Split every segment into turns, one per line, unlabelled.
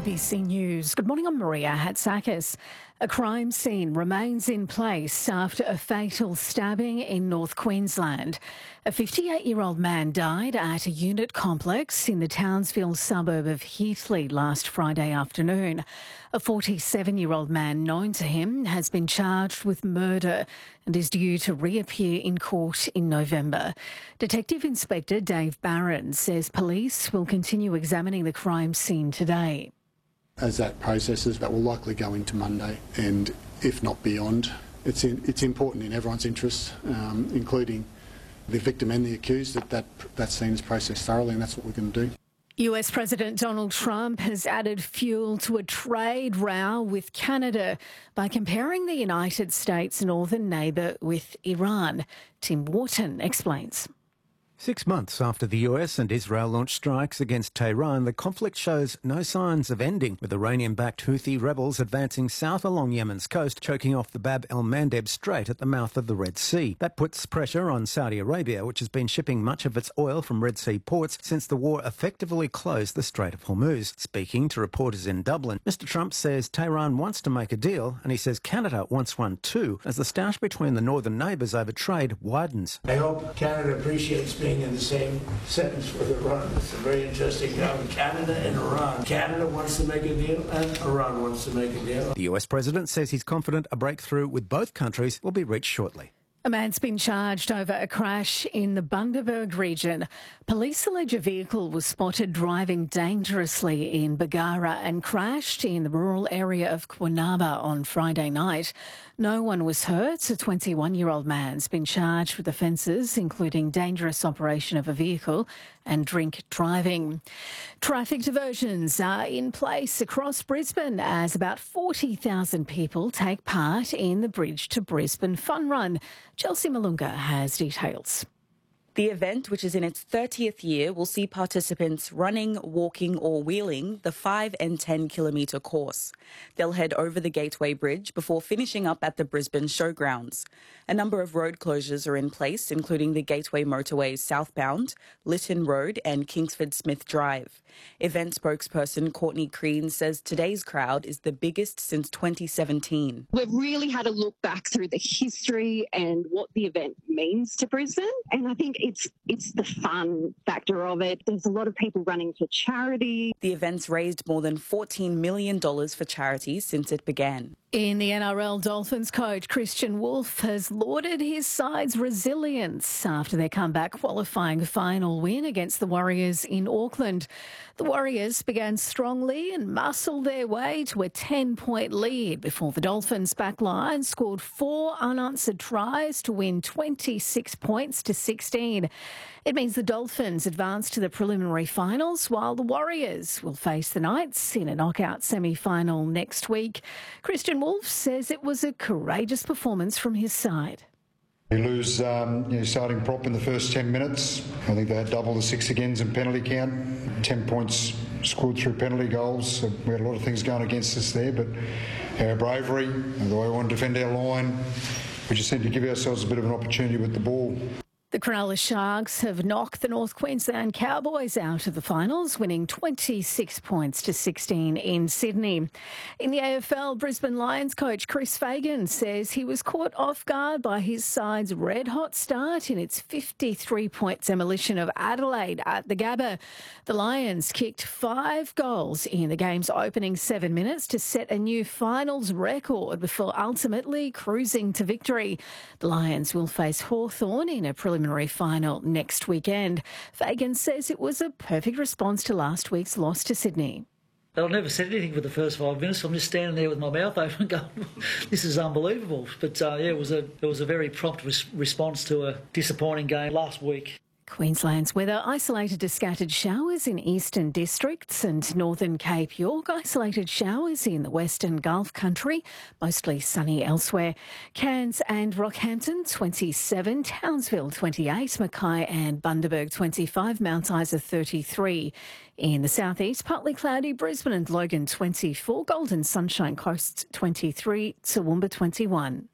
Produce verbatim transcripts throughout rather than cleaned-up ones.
B C News. Good morning, I'm Maria Hatzakis. A crime scene remains in place after a fatal stabbing in North Queensland. A fifty-eight-year-old man died at a unit complex in the Townsville suburb of Heathley last Friday afternoon. A forty-seven-year-old man known to him has been charged with murder and is due to reappear in court in November. Detective Inspector Dave Barron says police will continue examining the crime scene today.
As that processes, that will likely go into Monday, and if not beyond. It's in, it's important in everyone's interests, um, including the victim and the accused, that, that that scene is processed thoroughly, and that's what we're going to do.
U S President Donald Trump has added fuel to a trade row with Canada by comparing the United States' northern neighbour with Iran. Tim Wharton explains.
Six months after the U S and Israel launched strikes against Tehran, the conflict shows no signs of ending, with Iranian-backed Houthi rebels advancing south along Yemen's coast, choking off the Bab el-Mandeb Strait at the mouth of the Red Sea. That puts pressure on Saudi Arabia, which has been shipping much of its oil from Red Sea ports since the war effectively closed the Strait of Hormuz. Speaking to reporters in Dublin, Mister Trump says Tehran wants to make a deal, and he says Canada wants one too, as the stoush between the northern neighbours over trade widens.
I hope Canada appreciates being in the same sentence with Iran. It's a very interesting now. Canada and Iran. Canada wants to make a deal and Iran wants to make a deal.
The U S president says he's confident a breakthrough with both countries will be reached shortly.
A man's been charged over a crash in the Bundaberg region. Police allege a vehicle was spotted driving dangerously in Bargara and crashed in the rural area of Quinaba on Friday night. No one was hurt. A twenty-one-year-old man's been charged with offences including dangerous operation of a vehicle and drink driving. Traffic diversions are in place across Brisbane as about forty thousand people take part in the Bridge to Brisbane Fun Run. Chelsea Malunga has details.
The event, which is in its thirtieth year, will see participants running, walking or wheeling the five and ten kilometre course. They'll head over the Gateway Bridge before finishing up at the Brisbane Showgrounds. A number of road closures are in place, including the Gateway Motorways southbound, Lytton Road and Kingsford Smith Drive. Event spokesperson Courtney Crean says today's crowd is the biggest since twenty seventeen.
We've really had a look back through the history and what the event means to Brisbane, and I think it's it's the fun factor of it. There's a lot of people running for charity.
The event's raised more than fourteen million dollars for charities since it began.
In the N R L, Dolphins coach Christian Wolf has lauded his side's resilience after their comeback qualifying final win against the Warriors in Auckland. The Warriors began strongly and muscled their way to a ten-point lead before the Dolphins' backline scored four unanswered tries to win twenty-six points to sixteen. It means the Dolphins advance to the preliminary finals, while the Warriors will face the Knights in a knockout semi-final next week. Christian Wolf says it was a courageous performance from his side.
You lose um, your starting prop in the first ten minutes. I think they had double the six agains in penalty count. ten points scored through penalty goals. So we had a lot of things going against us there, but our bravery and the way we want to defend our line, we just need to give ourselves a bit of an opportunity with the ball.
The Cronulla Sharks have knocked the North Queensland Cowboys out of the finals, winning twenty-six points to sixteen in Sydney. In the A F L, Brisbane Lions coach Chris Fagan says he was caught off guard by his side's red-hot start in its fifty-three point demolition of Adelaide at the Gabba. The Lions kicked five goals in the game's opening seven minutes to set a new finals record before ultimately cruising to victory. The Lions will face Hawthorn in a preliminary final next weekend. Fagan says it was a perfect response to last week's loss to Sydney.
I've never said anything for the first five minutes. So I'm just standing there with my mouth open and going, this is unbelievable. But uh, yeah, it was a it was a very prompt res- response to a disappointing game last week.
Queensland's weather, isolated to scattered showers in eastern districts and northern Cape York, isolated showers in the western Gulf country, mostly sunny elsewhere. Cairns and Rockhampton twenty-seven, Townsville twenty-eight, Mackay and Bundaberg twenty-five, Mount Isa thirty-three. In the southeast, partly cloudy, Brisbane and Logan twenty-four, Golden Sunshine Coast twenty-three, Toowoomba twenty-one.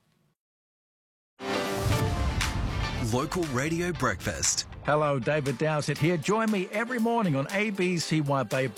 Local Radio Breakfast.
Hello, David Dowsett here. Join me every morning on A B C Y Bay